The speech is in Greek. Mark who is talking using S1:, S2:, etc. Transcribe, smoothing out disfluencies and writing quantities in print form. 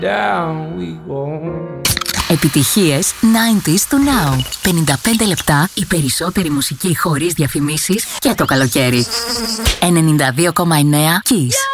S1: Down we go.
S2: Επιτυχίες 90s to now. 55 λεπτά η περισσότερη μουσική χωρίς διαφημίσεις και το καλοκαίρι. 92,9 Kiss.